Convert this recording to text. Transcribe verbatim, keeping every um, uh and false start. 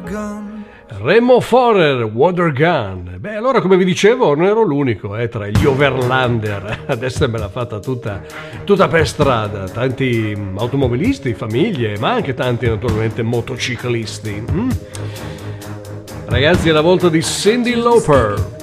Remo Forer, Water Gun. Beh, allora, come vi dicevo, non ero l'unico eh, tra gli overlander. Adesso me l'ha fatta tutta, tutta per strada. Tanti automobilisti, famiglie, ma anche tanti naturalmente motociclisti. Mm? Ragazzi, è la volta di Cyndi Lauper.